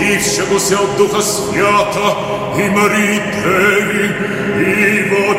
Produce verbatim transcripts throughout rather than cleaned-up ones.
родившемуся от Духа Свята, и Марии Деви, и во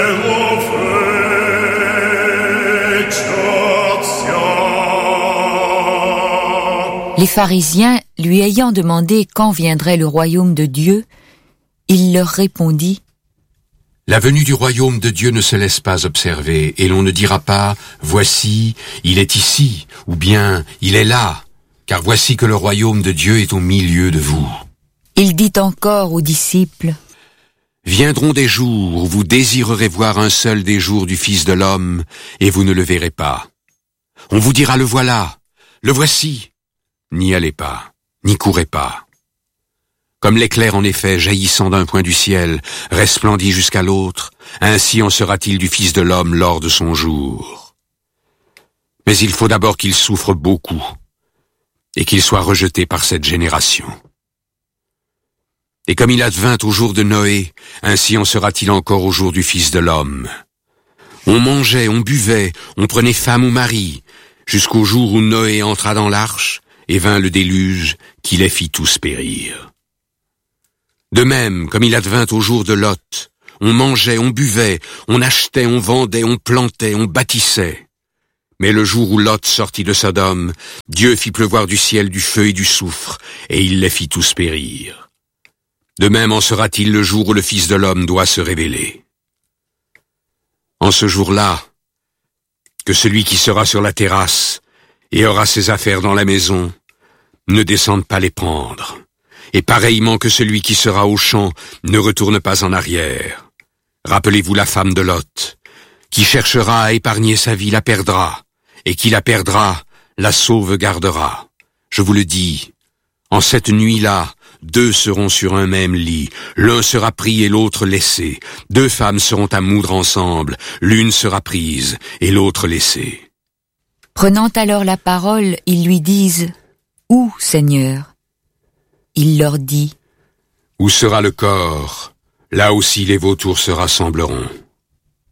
человечатся. Les pharisiens, lui ayant demandé quand viendrait le royaume de Dieu, il leur répondit: La venue du royaume de Dieu ne se laisse pas observer, et l'on ne dira pas « Voici, il est ici » ou bien « Il est là », car voici que le royaume de Dieu est au milieu de vous. Il dit encore aux disciples: Viendront des jours où vous désirerez voir un seul des jours du Fils de l'homme, et vous ne le verrez pas. On vous dira « Le voilà, le voici ». N'y allez pas, n'y courez pas. Comme l'éclair en effet jaillissant d'un point du ciel, resplendit jusqu'à l'autre, ainsi en sera-t-il du Fils de l'homme lors de son jour. Mais il faut d'abord qu'il souffre beaucoup, et qu'il soit rejeté par cette génération. Et comme il advint au jour de Noé, ainsi en sera-t-il encore au jour du Fils de l'homme. On mangeait, on buvait, on prenait femme ou mari, jusqu'au jour où Noé entra dans l'arche, et vint le déluge qui les fit tous périr. De même, comme il advint au jour de Lot, on mangeait, on buvait, on achetait, on vendait, on plantait, on bâtissait. Mais le jour où Lot sortit de Sodome, Dieu fit pleuvoir du ciel du feu et du soufre, et il les fit tous périr. De même en sera-t-il le jour où le Fils de l'homme doit se révéler. En ce jour-là, que celui qui sera sur la terrasse et aura ses affaires dans la maison ne descende pas les prendre. Et pareillement que celui qui sera au champ ne retourne pas en arrière. Rappelez-vous la femme de Lot, qui cherchera à épargner sa vie la perdra, et qui la perdra la sauvegardera. Je vous le dis, en cette nuit-là, deux seront sur un même lit, l'un sera pris et l'autre laissé. Deux femmes seront à moudre ensemble, l'une sera prise et l'autre laissée. Prenant alors la parole, ils lui disent: Où, Seigneur? Il leur dit: Où sera le corps, là aussi les vautours se rassembleront.